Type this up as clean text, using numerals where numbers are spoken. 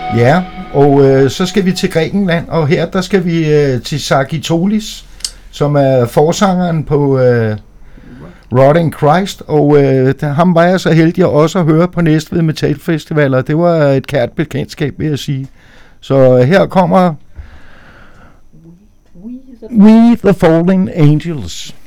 Ja, og så skal vi til Grækenland, og her der skal vi til Sakitolis, som er forsangeren på Rotting Christ, og ham var jeg så heldig at også høre på Næstved Metal Festival, og det var et kært bekendtskab, vil jeg sige. Så her kommer We the Fallen Angels.